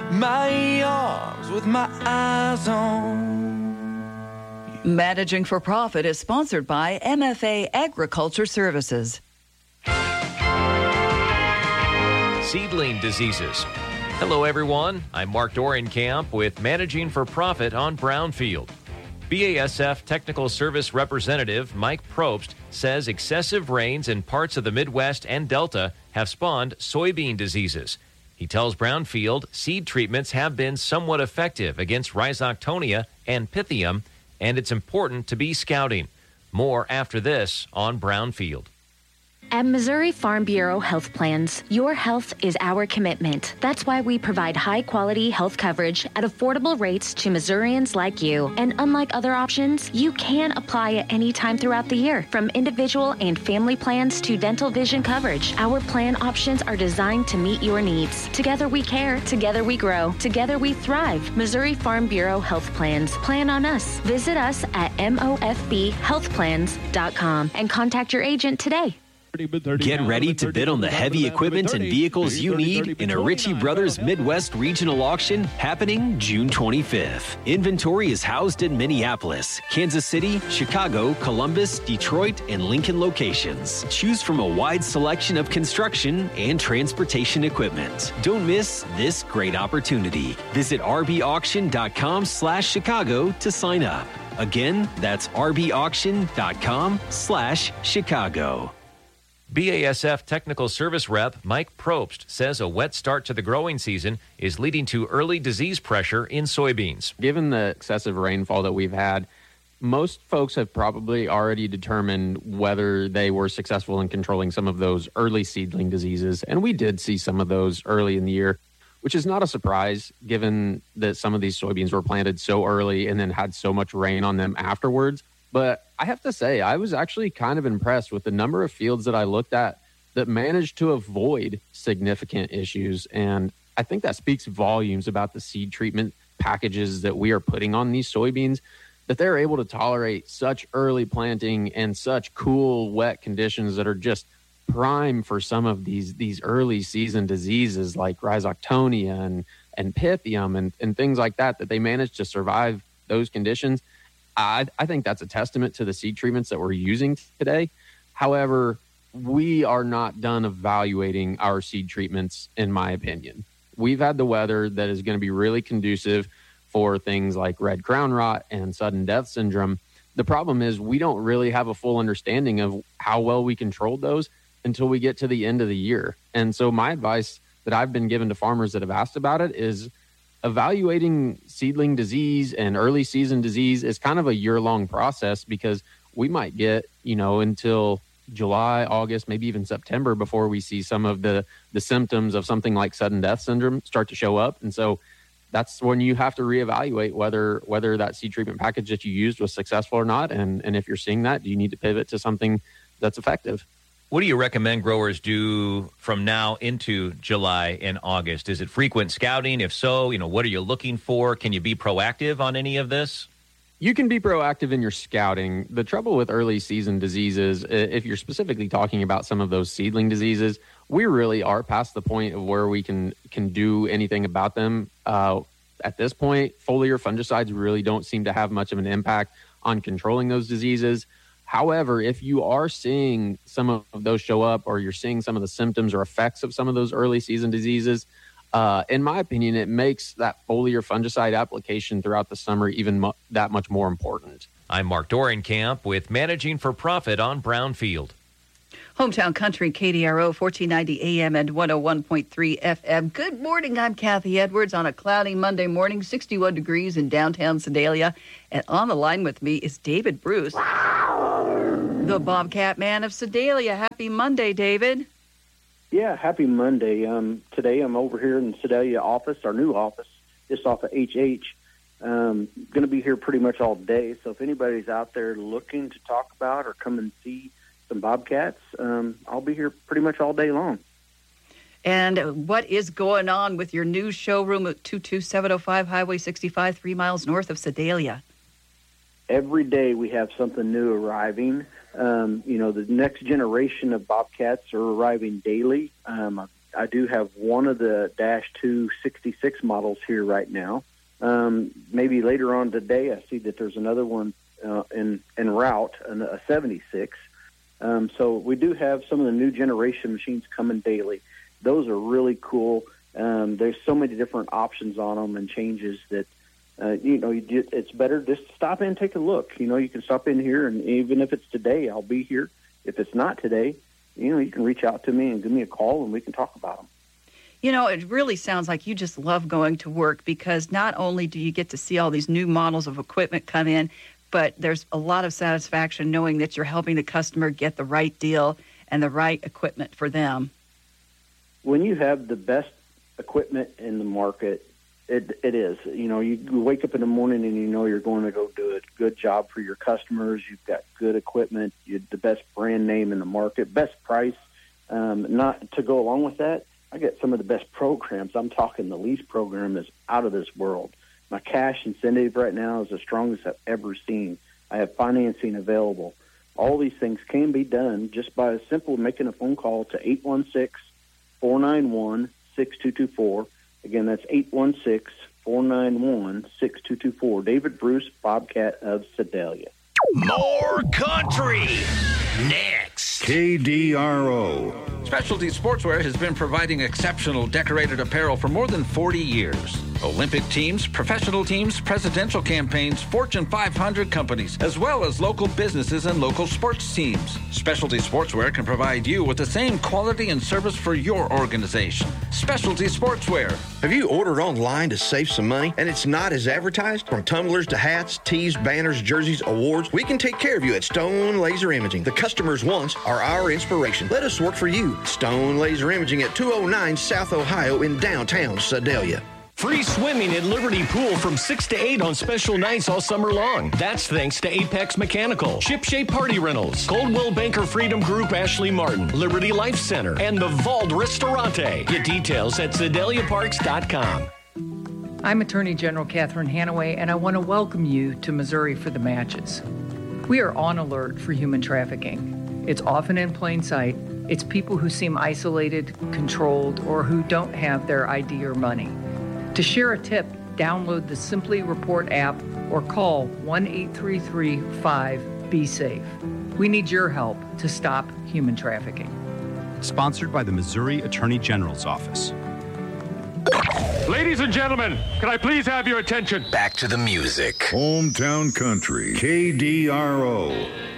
my arms with my eyes on. Managing for Profit is sponsored by MFA Agriculture Services. Seedling diseases. Hello, everyone. I'm Mark Dorenkamp with Managing for Profit on Brownfield. BASF Technical Service Representative Mike Probst says excessive rains in parts of the Midwest and Delta have spawned soybean diseases. He tells Brownfield seed treatments have been somewhat effective against Rhizoctonia and Pythium, and it's important to be scouting. More after this on Brownfield. At Missouri Farm Bureau Health Plans, your health is our commitment. That's why we provide high-quality health coverage at affordable rates to Missourians like you. And unlike other options, you can apply at any time throughout the year. From individual and family plans to dental vision coverage, our plan options are designed to meet your needs. Together we care, together we grow, together we thrive. Missouri Farm Bureau Health Plans. Plan on us. Visit us at mofbhealthplans.com and contact your agent today. Get ready to bid on the heavy equipment and vehicles you need in a Ritchie Brothers Midwest Regional Auction happening June 25th. Inventory is housed in Minneapolis, Kansas City, Chicago, Columbus, Detroit, and Lincoln locations. Choose from a wide selection of construction and transportation equipment. Don't miss this great opportunity. Visit rbauction.com/Chicago to sign up. Again, that's rbauction.com/Chicago. BASF Technical Service Rep Mike Probst says a wet start to the growing season is leading to early disease pressure in soybeans. Given the excessive rainfall that we've had, most folks have probably already determined whether they were successful in controlling some of those early seedling diseases. And we did see some of those early in the year, which is not a surprise given that some of these soybeans were planted so early and then had so much rain on them afterwards. But I have to say, I was actually kind of impressed with the number of fields that I looked at that managed to avoid significant issues. And I think that speaks volumes about the seed treatment packages that we are putting on these soybeans, that they're able to tolerate such early planting and such cool, wet conditions that are just prime for some of these early season diseases like Rhizoctonia and Pythium and things like that they managed to survive those conditions. I think that's a testament to the seed treatments that we're using today. However, we are not done evaluating our seed treatments, in my opinion. We've had the weather that is going to be really conducive for things like red crown rot and sudden death syndrome. The problem is we don't really have a full understanding of how well we controlled those until we get to the end of the year. And so my advice that I've been given to farmers that have asked about it is evaluating seedling disease and early season disease is kind of a year-long process, because we might get, until July, August, maybe even September before we see some of the symptoms of something like sudden death syndrome start to show up. And so that's when you have to reevaluate whether that seed treatment package that you used was successful or not. And if you're seeing that, do you need to pivot to something that's effective? What do you recommend growers do from now into July and August? Is it frequent scouting? If so, what are you looking for? Can you be proactive on any of this? You can be proactive in your scouting. The trouble with early season diseases, if you're specifically talking about some of those seedling diseases, we really are past the point of where we can do anything about them. At this point, foliar fungicides really don't seem to have much of an impact on controlling those diseases. However, if you are seeing some of those show up, or you're seeing some of the symptoms or effects of some of those early season diseases, in my opinion, it makes that foliar fungicide application throughout the summer even that much more important. I'm Mark Dorenkamp with Managing for Profit on Brownfield. Hometown Country, KDRO, 1490 AM and 101.3 FM. Good morning, I'm Kathy Edwards on a cloudy Monday morning, 61 degrees in downtown Sedalia. And on the line with me is David Bruce, the Bobcat Man of Sedalia. Happy Monday, David. Yeah, happy Monday. Today I'm over here in the Sedalia office, our new office, just off of HH. Going to be here pretty much all day. So if anybody's out there looking to talk about or come and see some bobcats, I'll be here pretty much all day long. And what is going on with your new showroom at 22705 Highway 65, 3 miles north of Sedalia? Every day we have something new arriving. The next generation of bobcats are arriving daily. I do have one of the Dash 2 66 models here right now. Maybe later on today, I see that there's another one en route, a 76. So we do have some of the new generation machines coming daily. Those are really cool. There's so many different options on them and changes that, it's better just to stop in and take a look. You can stop in here, and even if it's today, I'll be here. If it's not today, you can reach out to me and give me a call, and we can talk about them. It really sounds like you just love going to work, because not only do you get to see all these new models of equipment come in, but there's a lot of satisfaction knowing that you're helping the customer get the right deal and the right equipment for them. When you have the best equipment in the market, it is. You wake up in the morning and you're going to go do a good job for your customers. You've got good equipment, the best brand name in the market, best price. Not to go along with that, I get some of the best programs. I'm talking the lease program is out of this world. My cash incentive right now is the strongest I've ever seen. I have financing available. All these things can be done just by simply making a phone call to 816-491-6224. Again, that's 816-491-6224. David Bruce, Bobcat of Sedalia. More country next. KDRO. Specialty Sportswear has been providing exceptional decorated apparel for more than 40 years. Olympic teams, professional teams, presidential campaigns, Fortune 500 companies, as well as local businesses and local sports teams. Specialty Sportswear can provide you with the same quality and service for your organization. Specialty Sportswear. Have you ordered online to save some money and it's not as advertised? From tumblers to hats, tees, banners, jerseys, awards, we can take care of you at Stone Laser Imaging. The customer's wants are our inspiration. Let us work for you. Stone Laser Imaging at 209 South Ohio in downtown Sedalia. Free swimming at Liberty Pool from 6 to 8 on special nights all summer long. That's thanks to Apex Mechanical, Shipshape Party Rentals, Coldwell Banker Freedom Group Ashley Martin, Liberty Life Center, and the Vault Ristorante. Get details at SedaliaParks.com. I'm Attorney General Catherine Hanaway, and I want to welcome you to Missouri for the Matches. We are on alert for human trafficking. It's often in plain sight. It's people who seem isolated, controlled, or who don't have their ID or money. To share a tip, download the Simply Report app or call 1-833-5-BE-SAFE. We need your help to stop human trafficking. Sponsored by the Missouri Attorney General's Office. Ladies and gentlemen, can I please have your attention? Back to the music. Hometown Country, KDRO.